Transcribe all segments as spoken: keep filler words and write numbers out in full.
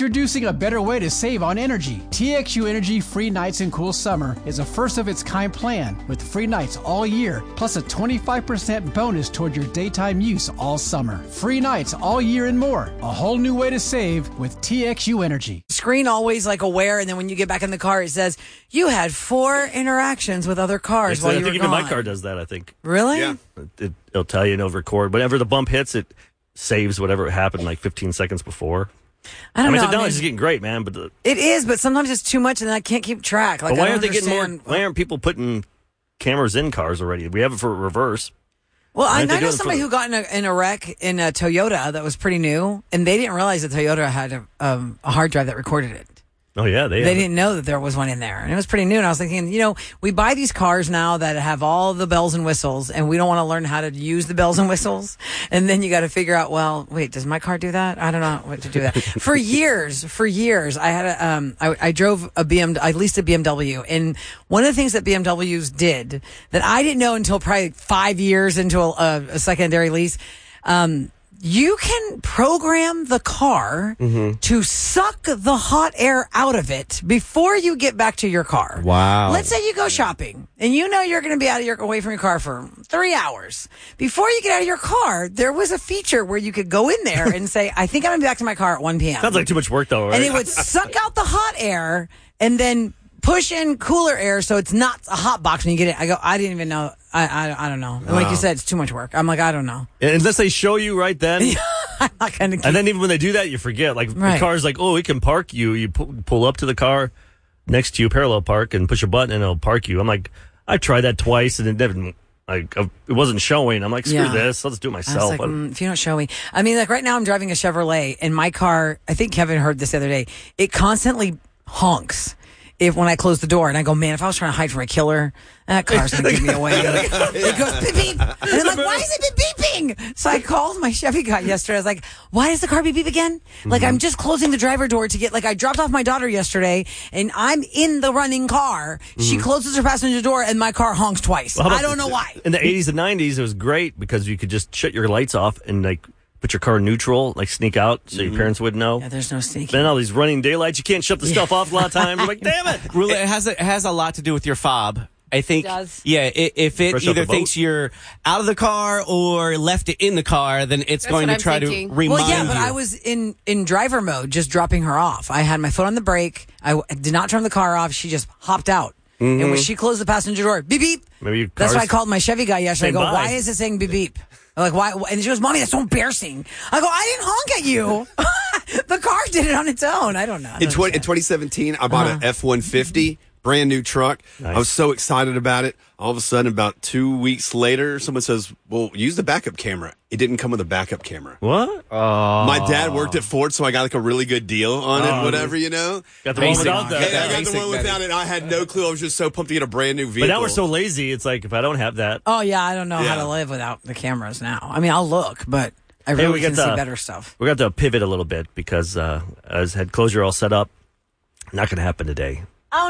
Introducing a better way to save on energy. T X U Energy Free Nights and Cool Summer is a first-of-its-kind plan with free nights all year, plus a twenty-five percent bonus toward your daytime use all summer. Free nights all year and more. A whole new way to save with T X U Energy. Screen always like aware, and then when you get back in the car, it says, you had four interactions with other cars It's, while I you think were even gone. my car does that, I think. Really? Yeah. It, it'll tell you and it'll record. Whenever the bump hits, it saves whatever happened like fifteen seconds before. I don't I mean, know. technology's I mean, getting great, man. But the, it is, but sometimes it's too much, and I can't keep track. Like, but why I don't aren't they getting more? understand- Why aren't people putting cameras in cars already? We have it for reverse. Well, I, I aren't they know doing it somebody for- who got in a, in a wreck in a Toyota that was pretty new, and they didn't realize that Toyota had a, um, a hard drive that recorded it. Oh yeah, they. They have it. didn't know that there was one in there. And it was pretty new. And I was thinking, you know, we buy these cars now that have all the bells and whistles, and we don't want to learn how to use the bells and whistles. And then you got to figure out, well, wait, does my car do that? I don't know what to do that. For years, for years, I had a, um, I, I drove a B M, I leased a B M W. And one of the things that B M Ws did that I didn't know until probably five years into a, a, a secondary lease, um, you can program the car Mm-hmm. to suck the hot air out of it before you get back to your car. Wow. Let's say you go shopping and you know you're going to be out of your away from your car for three hours. Before you get out of your car, there was a feature where you could go in there and say, I think I'm going to be back to my car at one p.m. Sounds like too much work, though, right? And it would suck out the hot air and then push in cooler air so it's not a hot box when you get it. I go, I didn't even know. I I, I don't know. And like you said, it's too much work. I'm like, I don't know. Unless they show you right then. I'm not going to keep And then even when they do that, you forget. Like Right. the car's like, oh, it can park you. You pull, pull up to the car next to you, parallel park, and push a button, and it'll park you. I'm like, I tried that twice, and it didn't. Like uh, it wasn't showing. I'm like, screw Yeah. this. I'll just do it I was myself. like, mm, if you don't show me. I mean, like right now I'm driving a Chevrolet, and my car, I think Kevin heard this the other day, it constantly honks if when I close the door. And I go, man, if I was trying to hide from a killer, that car's going to give me away. It goes beep, beep. And I'm like, why is it beeping? So I called my Chevy guy yesterday. I was like, why does the car beep beep again? Like, I'm just closing the driver door to get, like, I dropped off my daughter yesterday, and I'm in the running car. She closes her passenger door, and my car honks twice. Well, how about I don't know why. In the eighties and nineties, it was great because you could just shut your lights off and like put your car in neutral, like sneak out so your parents wouldn't know. Yeah, there's no sneaking. Then all these running daylights, you can't shut the stuff off a lot of times. You're like, damn it. Really, it has a, it has a lot to do with your fob. I think, It does? yeah, i if it Fresh off either the boat? thinks you're out of the car or left it in the car, then it's going to what I'm try thinking. to remind Well, yeah, but you. I was in, in driver mode, just dropping her off. I had my foot on the brake. I w- did not turn the car off. She just hopped out. And when she closed the passenger door, beep, beep. Maybe your That's car's- why I called my Chevy guy yesterday. I Saying go, bye. why is it saying beep, beep? I'm like, why? And she goes, Mommy, that's so embarrassing. I go, I didn't honk at you. The car did it on its own. I don't know. I don't In, twenty, in understand. twenty seventeen, I bought Uh-huh. an F one fifty, brand new truck. Nice. I was so excited about it. All of a sudden, about two weeks later, someone says, well, use the backup camera. It didn't come with a backup camera. What? My dad worked at Ford, so I got like a really good deal on Oh. it, whatever, you know? Got the one Basic. without that. And I got basic the one better. without it. I had no clue. I was just so pumped to get a brand new But vehicle. now we're so lazy. It's like if I don't have that. Oh, yeah, I don't know how Yeah. to live without the cameras now. I mean, I'll look, but I Hey, really we can got see the- better stuff. We're going to have to pivot a little bit because uh, I had closure all set up. Not going to happen today.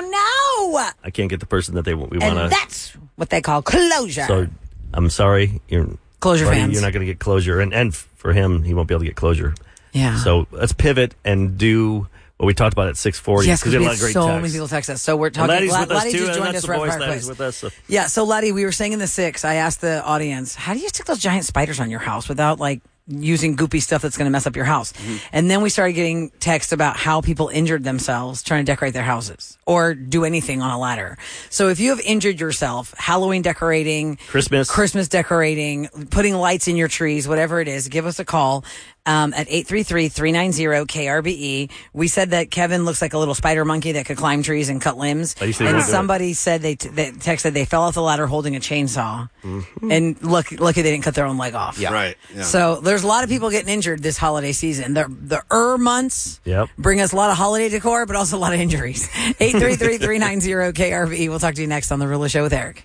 Oh, no. I can't get the person that they we And want to. that's what they call closure. So I'm sorry. You're, Closure buddy, fans. You're not going to get closure. And, and for him, he won't be able to get closure. Yeah. So let's pivot and do what we talked about at six forty. Yes, because we we had a had lot of great so texts. many people text us. So we're And talking. Laddie's La- with us Laddie too. just and joined that's us the right voice. before our Laddie's quiz. with us. So. Yeah, so Laddie, we were saying in the six, I asked the audience, how do you stick those giant spiders on your house without like using goopy stuff that's going to mess up your house? Mm-hmm. And then we started getting texts about how people injured themselves trying to decorate their houses or do anything on a ladder. So if you have injured yourself, Halloween decorating, Christmas. Christmas decorating, putting lights in your trees, whatever it is, give us a call. Um, at eight three three, three nine zero, K R B E. We said that Kevin looks like a little spider monkey that could climb trees and cut limbs. Oh, you said And really good. somebody said they, t- they texted they fell off the ladder holding a chainsaw. And look, lucky they didn't cut their own leg off. Yeah. Right. Yeah. So there's a lot of people getting injured this holiday season. The the er months Yep. bring us a lot of holiday decor, but also a lot of injuries. eight three three, three nine zero, K R B E. We'll talk to you next on The Rula Show with Eric.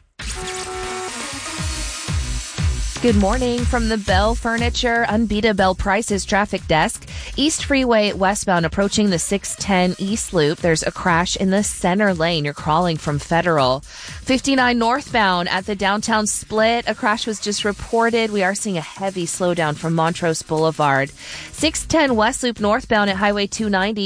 Good morning from the Bell Furniture Unbeatable Bell Prices traffic desk. East Freeway westbound approaching the six ten East Loop. There's a crash in the center lane. You're crawling from Federal. fifty-nine northbound at the downtown split. A crash was just reported. We are seeing a heavy slowdown from Montrose Boulevard. six ten West Loop northbound at Highway two ninety.